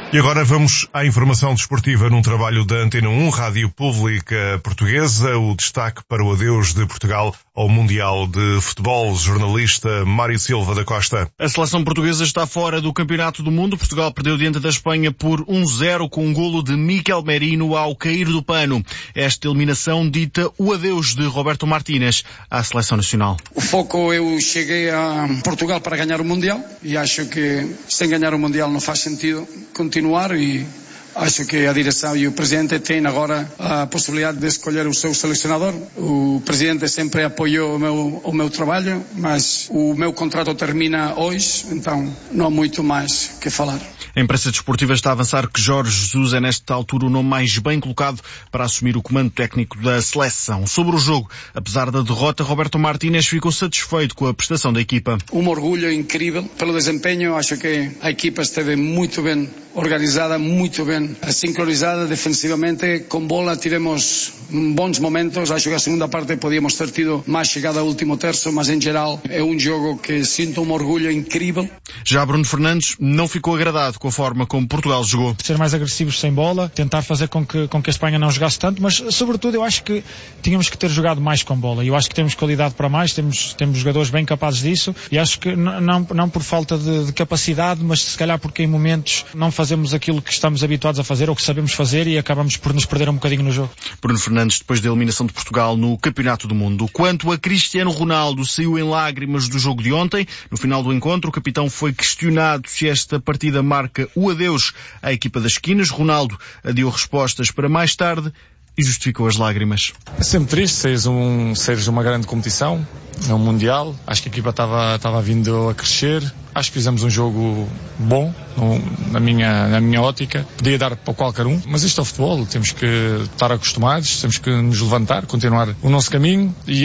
E agora vamos à informação desportiva num trabalho da Antena 1, Rádio Pública Portuguesa. O destaque para o adeus de Portugal ao Mundial de Futebol. Jornalista Mário Silva da Costa. A seleção portuguesa está fora do Campeonato do Mundo. Portugal perdeu diante da Espanha por 1-0 com um golo de Mikel Merino ao cair do pano. Esta eliminação dita o adeus de Roberto Martínez à seleção nacional. O foco, eu cheguei a Portugal para ganhar o Mundial e acho que sem ganhar o Mundial não faz sentido continuar e acho que a direção e o presidente têm agora a possibilidade de escolher o seu selecionador. O presidente sempre apoiou o meu trabalho, mas o meu contrato termina hoje, então não há muito mais que falar. A imprensa desportiva está a avançar que Jorge Jesus é nesta altura o nome mais bem colocado para assumir o comando técnico da seleção. Sobre o jogo, apesar da derrota, Roberto Martínez ficou satisfeito com a prestação da equipa. Um orgulho incrível pelo desempenho. Acho que a equipa esteve muito bem organizada, muito bem sincronizada defensivamente. Com bola tivemos bons momentos. Acho que a segunda parte podíamos ter tido mais chegada ao último terço, mas em geral é um jogo que sinto um orgulho incrível. Já Bruno Fernandes não ficou agradado com a forma como Portugal jogou. Ser mais agressivos sem bola, tentar fazer com que a Espanha não jogasse tanto, mas sobretudo eu acho que tínhamos que ter jogado mais com bola. Eu acho que temos qualidade para mais, temos jogadores bem capazes disso e acho que não por falta de capacidade, mas se calhar porque em momentos não fazemos aquilo que estamos habituados a fazer ou que sabemos fazer e acabamos por nos perder um bocadinho no jogo. Bruno Fernandes, depois da eliminação de Portugal no Campeonato do Mundo. Quanto a Cristiano Ronaldo, saiu em lágrimas do jogo de ontem. No final do encontro, o capitão foi questionado se esta partida marca o adeus à equipa das esquinas. Ronaldo adiou respostas para mais tarde e justificou as lágrimas. É sempre triste seres uma grande competição, é um Mundial. Acho que a equipa estava vindo a crescer. Acho que fizemos um jogo bom, na minha ótica. Podia dar para qualquer um, mas isto é o futebol. Temos que estar acostumados, temos que nos levantar, continuar o nosso caminho e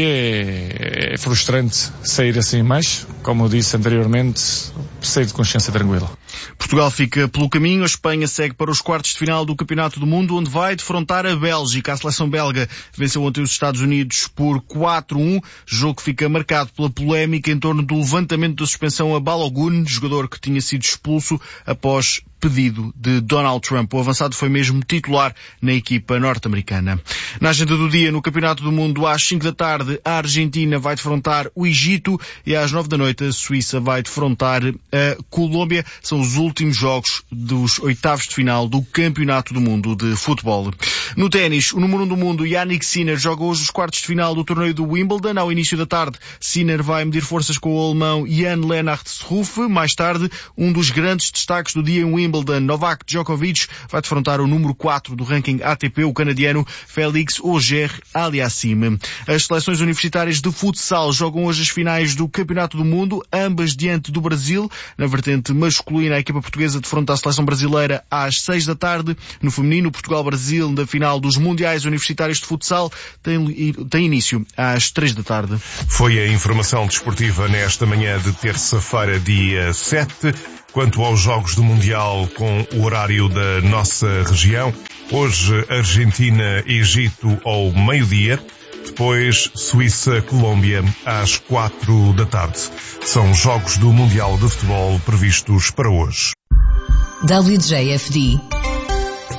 é frustrante sair assim, mas, como eu disse anteriormente, sair de consciência tranquila. Portugal fica pelo caminho, a Espanha segue para os quartos de final do Campeonato do Mundo, onde vai defrontar a Bélgica. A seleção belga venceu ontem os Estados Unidos por 4-1, jogo que fica marcado pela polémica em torno do levantamento da suspensão a Balogun, jogador que tinha sido expulso após pedido de Donald Trump. O avançado foi mesmo titular na equipa norte-americana. Na agenda do dia, no Campeonato do Mundo, às 5 da tarde, a Argentina vai defrontar o Egito e às 9 da noite a Suíça vai defrontar a Colômbia. São os últimos jogos dos oitavos de final do Campeonato do Mundo de futebol. No ténis, o número 1 do mundo, Jannik Sinner, joga hoje os quartos de final do torneio do Wimbledon. Ao início da tarde, Sinner vai medir forças com o alemão Jan-Lennart Struff. Mais tarde, um dos grandes destaques do dia em Wimbledon, Novak Djokovic, vai defrontar o número 4 do ranking ATP, o canadiano Félix Auger-Aliassime. As seleções universitárias de futsal jogam hoje as finais do Campeonato do Mundo, ambas diante do Brasil. Na vertente masculina, a equipa portuguesa defronta a seleção brasileira às 6 da tarde. No feminino, Portugal-Brasil, na final dos Mundiais Universitários de Futsal, tem início às 3 da tarde. Foi a informação desportiva nesta manhã de terça-feira, dia 7. Quanto aos Jogos do Mundial com o horário da nossa região, hoje Argentina e Egito ao meio-dia, depois Suíça-Colômbia às 4 da tarde. São Jogos do Mundial de Futebol previstos para hoje. WJFD